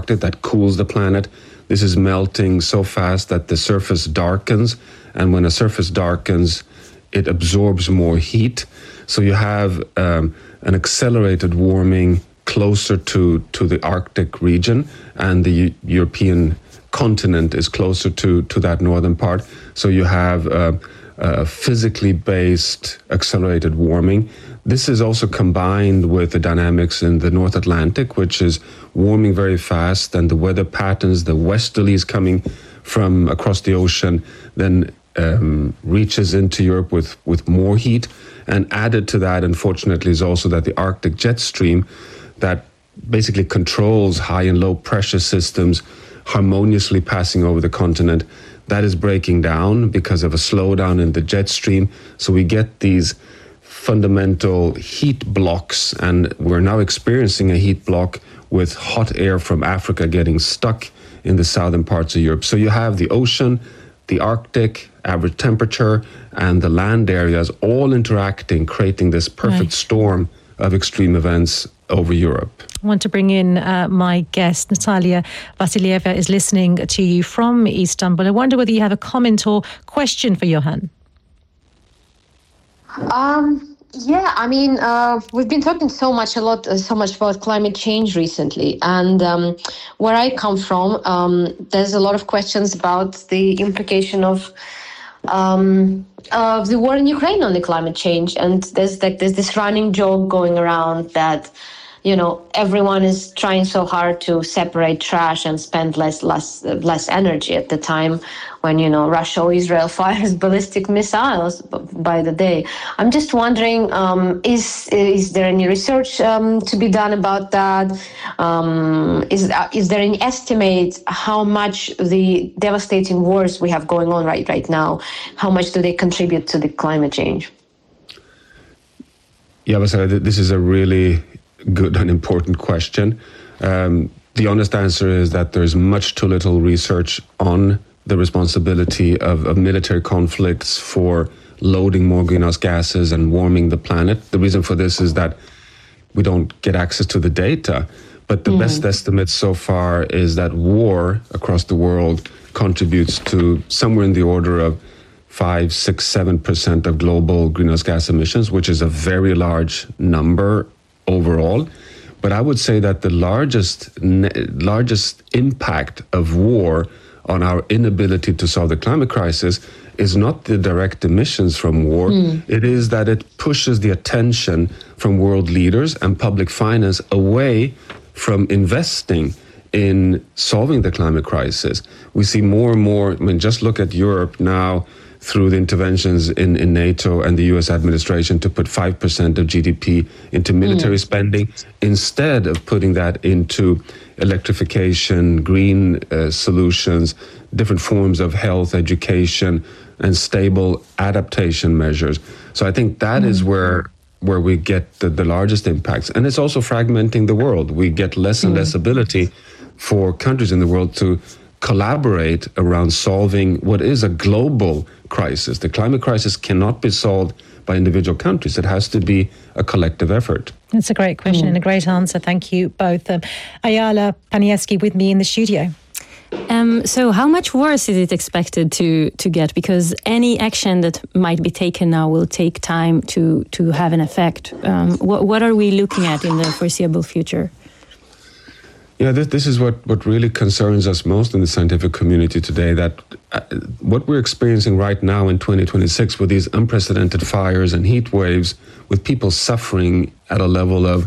Arctic that cools the planet. This is melting so fast that the surface darkens, and when a surface darkens, it absorbs more heat. So you have an accelerated warming closer to the Arctic region, and the European continent is closer to that northern part. So you have physically based accelerated warming. This is also combined with the dynamics in the North Atlantic, which is warming very fast, and the weather patterns, the westerlies coming from across the ocean, then reaches into Europe with more heat. And added to that, unfortunately, is also that the Arctic jet stream that basically controls high and low pressure systems harmoniously passing over the continent, that is breaking down because of a slowdown in the jet stream. So we get these fundamental heat blocks, and we're now experiencing a heat block with hot air from Africa getting stuck in the southern parts of Europe. So you have the ocean, the Arctic, average temperature, and the land areas all interacting, creating this perfect storm of extreme events over Europe. I want to bring in my guest. Natalia Vasilieva is listening to you from Istanbul. I wonder whether you have a comment or question for Johan. Yeah, I mean, we've been talking so much about climate change recently, and where I come from, there's a lot of questions about the implication of the war in Ukraine on the climate change, and there's this running joke going around that, you know, everyone is trying so hard to separate trash and spend less energy at the time when, you know, Russia or Israel fires ballistic missiles by the day. I'm just wondering, is there any research to be done about that? Is there any estimate how much the devastating wars we have going on right now, how much do they contribute to the climate change? Yeah, Vasilieva, this is a really good and important question. The honest answer is that there's much too little research on the responsibility of military conflicts for loading more greenhouse gases and warming the planet. The reason for this is that we don't get access to the data. But the best estimate so far is that war across the world contributes to somewhere in the order of 5, 6, 7% of global greenhouse gas emissions, which is a very large number overall. But I would say that the largest impact of war on our inability to solve the climate crisis is not the direct emissions from war. It is that it pushes the attention from world leaders and public finance away from investing in solving the climate crisis. We see more and more, I mean, just look at Europe now through the interventions in NATO and the US administration to put 5% of GDP into military spending, instead of putting that into electrification, green solutions, different forms of health, education, and stable adaptation measures. So I think that is where we get the largest impacts. And it's also fragmenting the world. We get less and less ability for countries in the world to collaborate around solving what is a global crisis. The climate crisis cannot be solved by individual countries. It has to be a collective effort. That's a great question and a great answer. Thank you both. Ayala Panieski with me in the studio. So how much worse is it expected to get? Because any action that might be taken now will take time to have an effect. What are we looking at in the foreseeable future? Yeah, this is what really concerns us most in the scientific community today, that what we're experiencing right now in 2026 with these unprecedented fires and heat waves, with people suffering at a level of,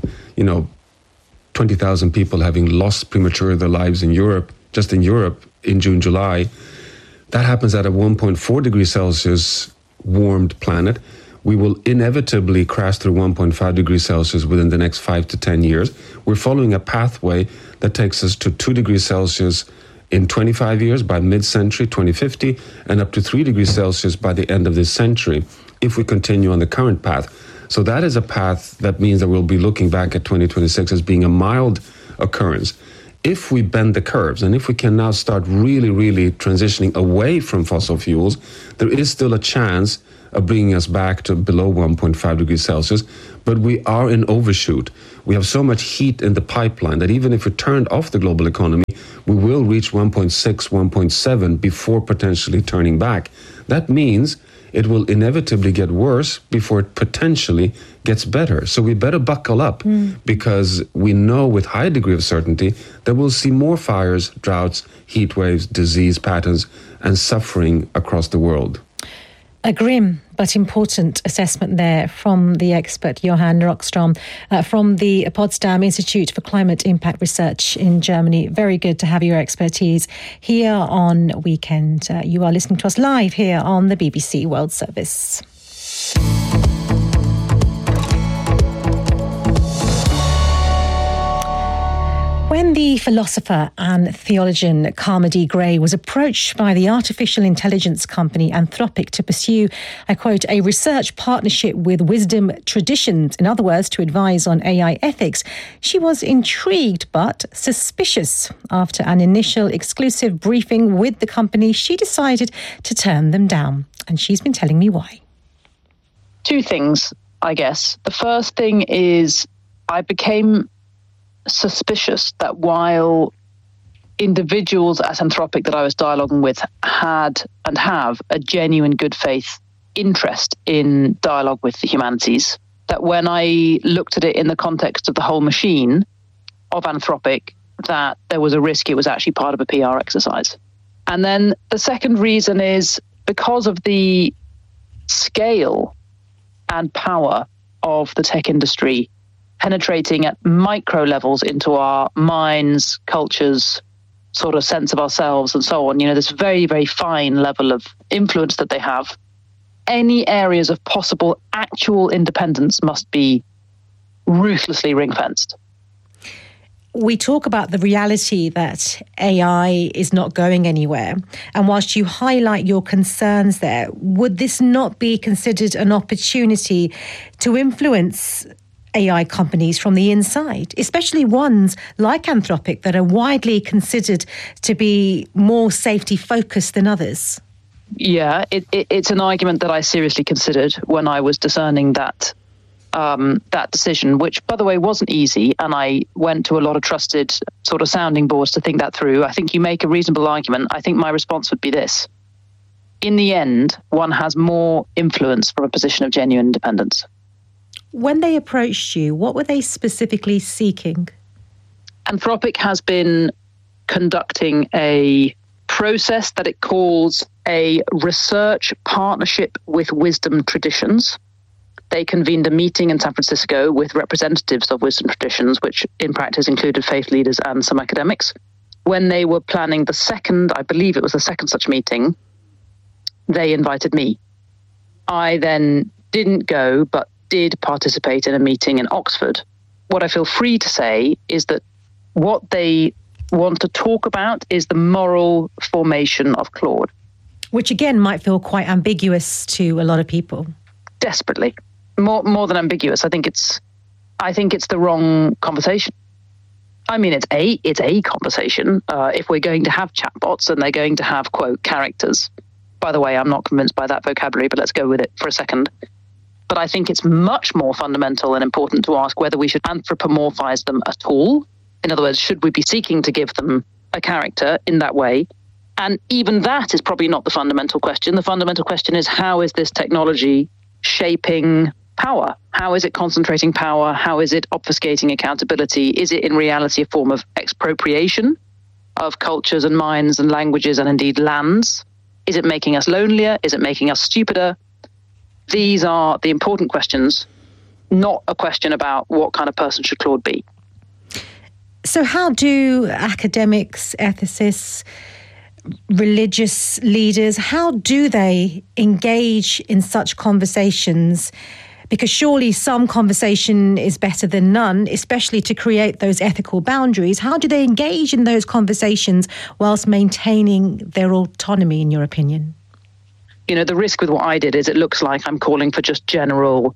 20,000 people having lost prematurely their lives in Europe, just in Europe in June, July, that happens at a 1.4 degrees Celsius warmed planet. We will inevitably crash through 1.5 degrees Celsius within the next 5 to 10 years. We're following a pathway that takes us to 2 degrees Celsius in 25 years by mid-century, 2050, and up to 3 degrees Celsius by the end of this century, if we continue on the current path. So that is a path that means that we'll be looking back at 2026 as being a mild occurrence. if we bend the curves and if we can now start really, really transitioning away from fossil fuels, there is still a chance of bringing us back to below 1.5 degrees Celsius. But we are in overshoot. We have so much heat in the pipeline that even if we turned off the global economy, we will reach 1.6, 1.7 before potentially turning back. That means it will inevitably get worse before it potentially gets better. So we better buckle up because we know with high degree of certainty that we'll see more fires, droughts, heat waves, disease patterns, and suffering across the world. A grim but important assessment there from the expert Johan Rockström from the Potsdam Institute for Climate Impact Research in Germany. Very good to have your expertise here on Weekend. You are listening to us live here on the BBC World Service. When the philosopher and theologian Carmody Gray was approached by the artificial intelligence company Anthropic to pursue, I quote, a research partnership with Wisdom Traditions, in other words, to advise on AI ethics, she was intrigued but suspicious. After an initial exclusive briefing with the company, she decided to turn them down. And she's been telling me why. Two things, I guess. The first thing is I became suspicious that while individuals at Anthropic that I was dialoguing with had and have a genuine good faith interest in dialogue with the humanities, that when I looked at it in the context of the whole machine of Anthropic, that there was a risk it was actually part of a PR exercise. And then the second reason is because of the scale and power of the tech industry penetrating at micro levels into our minds, cultures, sort of sense of ourselves and so on. You know, this very, very fine level of influence that they have. Any areas of possible actual independence must be ruthlessly ring-fenced. We talk about the reality that AI is not going anywhere. And whilst you highlight your concerns there, would this not be considered an opportunity to influence AI companies from the inside, especially ones like Anthropic that are widely considered to be more safety focused than others? Yeah, it's an argument that I seriously considered when I was discerning that decision, which, by the way, wasn't easy. And I went to a lot of trusted sort of sounding boards to think that through. I think you make a reasonable argument. I think my response would be this. In the end, one has more influence from a position of genuine independence. When they approached you, what were they specifically seeking? Anthropic has been conducting a process that it calls a research partnership with Wisdom Traditions. They convened a meeting in San Francisco with representatives of Wisdom Traditions, which in practice included faith leaders and some academics. When they were planning the second, I believe it was the second such meeting, they invited me. I then didn't go, but did participate in a meeting in Oxford. What I feel free to say is that what they want to talk about is the moral formation of Claude. Which again might feel quite ambiguous to a lot of people. Desperately. More than ambiguous. I think it's the wrong conversation. I mean, it's a conversation. If we're going to have chatbots and they're going to have, quote, characters. By the way, I'm not convinced by that vocabulary, but let's go with it for a second. But I think it's much more fundamental and important to ask whether we should anthropomorphize them at all. In other words, should we be seeking to give them a character in that way? And even that is probably not the fundamental question. The fundamental question is, how is this technology shaping power? How is it concentrating power? How is it obfuscating accountability? Is it in reality a form of expropriation of cultures and minds and languages and indeed lands? Is it making us lonelier? Is it making us stupider? These are the important questions, not a question about what kind of person should Claude be. So how do academics, ethicists, religious leaders, how do they engage in such conversations? Because surely some conversation is better than none, especially to create those ethical boundaries. How do they engage in those conversations whilst maintaining their autonomy, in your opinion? You know, the risk with what I did is it looks like I'm calling for just general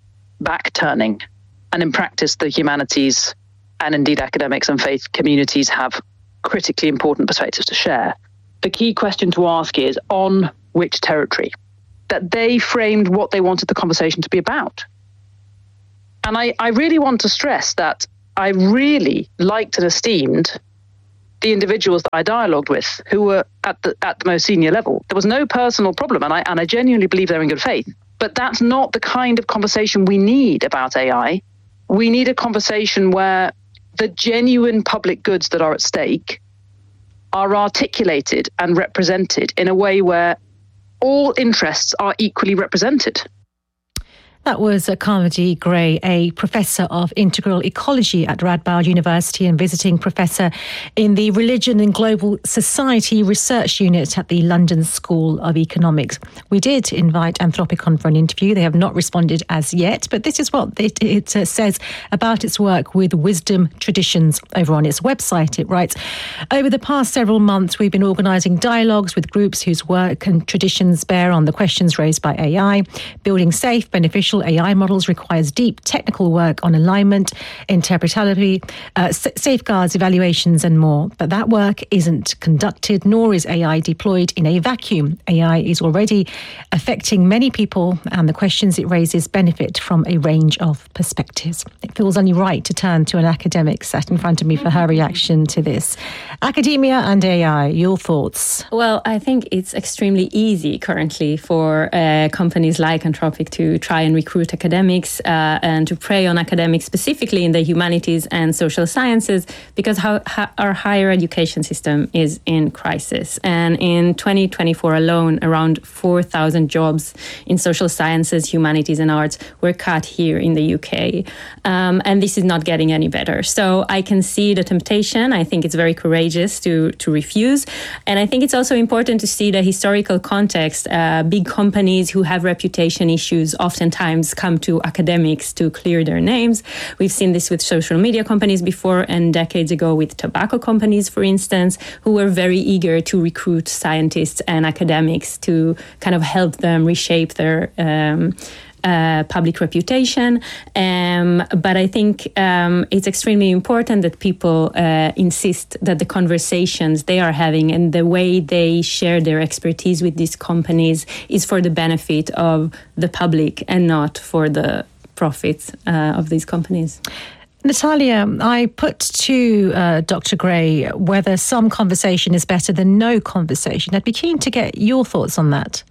back-turning. And in practice, the humanities and indeed academics and faith communities have critically important perspectives to share. The key question to ask is, on which territory? That they framed what they wanted the conversation to be about. And I really want to stress that I really liked and esteemed the individuals that I dialogued with who were at the most senior level. There was no personal problem, and I genuinely believe they're in good faith. But that's not the kind of conversation we need about AI. We need a conversation where the genuine public goods that are at stake are articulated and represented in a way where all interests are equally represented. That was Carmody Gray, a professor of integral ecology at Radboud University and visiting professor in the Religion and Global Society Research Unit at the London School of Economics. We did invite Anthropicon for an interview. They have not responded as yet, but this is what it says about its work with Wisdom Traditions over on its website. It writes, over the past several months, we've been organising dialogues with groups whose work and traditions bear on the questions raised by AI. Building safe, beneficial AI models requires deep technical work on alignment, interpretability, safeguards, evaluations and more. But that work isn't conducted, nor is AI deployed in a vacuum. AI is already affecting many people, and the questions it raises benefit from a range of perspectives. It feels only right to turn to an academic sat in front of me for her reaction to this. Academia and AI, your thoughts? Well, I think it's extremely easy currently for companies like Anthropic to try and recruit academics and to prey on academics, specifically in the humanities and social sciences, because our higher education system is in crisis. And in 2024 alone, around 4,000 jobs in social sciences, humanities and arts were cut here in the UK. And this is not getting any better. So I can see the temptation. I think it's very courageous to refuse. And I think it's also important to see the historical context. Big companies who have reputation issues oftentimes come to academics to clear their names. We've seen this with social media companies before, and decades ago with tobacco companies, for instance, who were very eager to recruit scientists and academics to kind of help them reshape their public reputation. But I think it's extremely important that people insist that the conversations they are having and the way they share their expertise with these companies is for the benefit of the public and not for the profits of these companies. Natalia, I put to Dr. Gray whether some conversation is better than no conversation. I'd be keen to get your thoughts on that.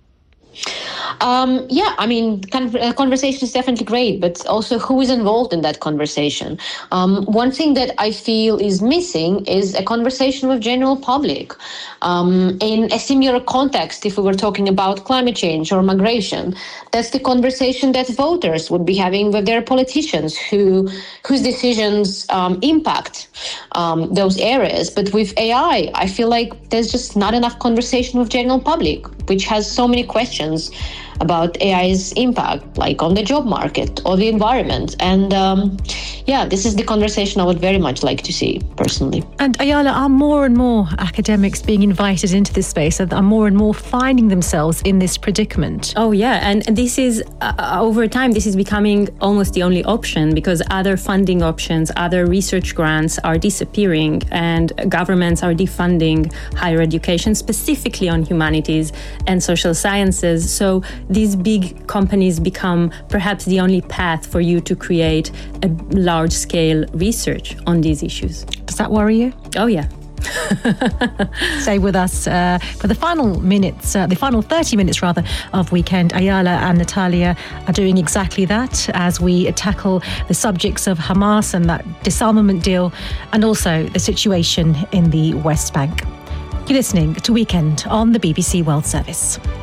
Conversation is definitely great, but also who is involved in that conversation. One thing that I feel is missing is a conversation with general public. In a similar context, if we were talking about climate change or migration, that's the conversation that voters would be having with their politicians whose decisions impact those areas. But with AI, I feel like there's just not enough conversation with general public, which has so many questions about AI's impact, like on the job market or the environment. And this is the conversation I would very much like to see personally. And Ayala, are more and more academics being invited into this space? Are more and more finding themselves in this predicament? Oh, yeah. And this is, over time, this is becoming almost the only option because other funding options, other research grants are disappearing and governments are defunding higher education, specifically on humanities and social sciences. So these big companies become perhaps the only path for you to create a large-scale research on these issues. Does that worry you? Oh, yeah. Stay with us for the final minutes, the final 30 minutes rather, of Weekend. Ayala and Natalia are doing exactly that as we tackle the subjects of Hamas and that disarmament deal, and also the situation in the West Bank. You're listening to Weekend on the BBC World Service.